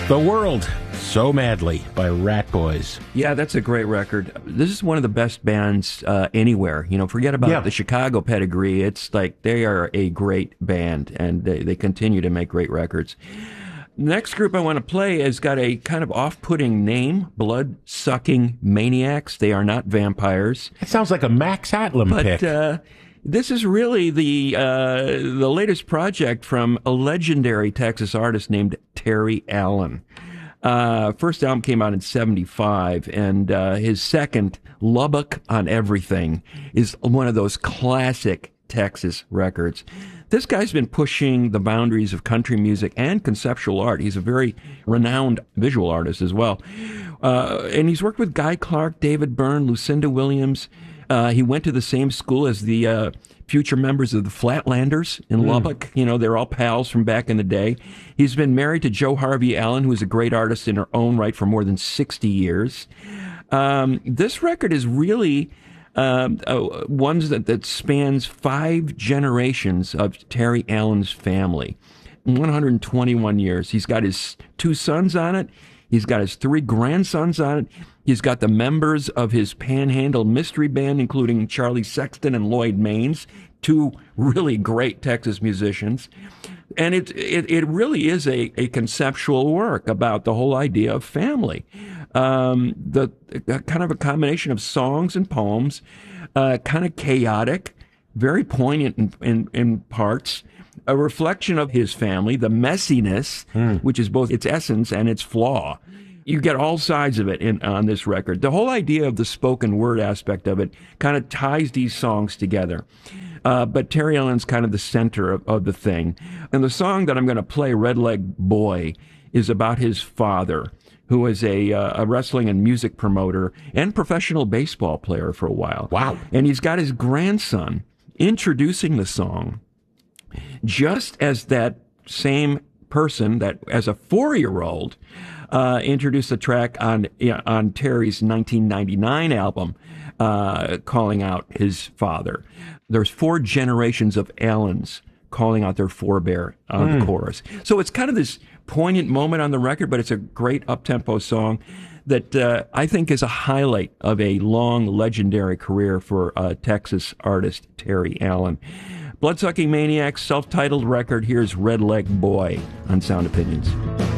The World So Madly by Rat Boys. Yeah, that's a great record. This is one of the best bands anywhere. You know, forget about the Chicago pedigree. It's like they are a great band, and they continue to make great records. Next group I want to play has got a kind of off-putting name, Blood-Sucking Maniacs. They are not vampires. It sounds like a Max Atlam pick. This is really the latest project from a legendary Texas artist named Terry Allen. First album came out in 1975, and his second, Lubbock on Everything, is one of those classic Texas records. This guy's been pushing the boundaries of country music and conceptual art. He's a very renowned visual artist as well. And he's worked with Guy Clark, David Byrne, Lucinda Williams. He went to the same school as the future members of the Flatlanders in Lubbock. You know, they're all pals from back in the day. He's been married to Jo Harvey Allen, who is a great artist in her own right for more than 60 years. This record is really one that spans 5 generations of Terry Allen's family. 121 years. He's got his 2 sons on it. He's got his 3 grandsons on it. He's got the members of his Panhandle Mystery Band, including Charlie Sexton and Lloyd Maines, 2 really great Texas musicians. And it really is a conceptual work about the whole idea of family. The kind of a combination of songs and poems, kind of chaotic, very poignant in parts, a reflection of his family, the messiness, which is both its essence and its flaw. You get all sides of it on this record. The whole idea of the spoken word aspect of it kind of ties these songs together. But Terry Allen's kind of the center of the thing. And the song that I'm going to play, Red Leg Boy, is about his father, who was a wrestling and music promoter and professional baseball player for a while. Wow. And he's got his grandson introducing the song just as that same person that as a 4-year-old introduced the track on Terry's 1999 album, calling out his father. There's 4 generations of Allens calling out their forebear on the chorus. So it's kind of this poignant moment on the record, but it's a great up-tempo song that I think is a highlight of a long, legendary career for Texas artist Terry Allen. Bloodsucking Maniacs, self-titled record. Here's Red Leg Boy on Sound Opinions.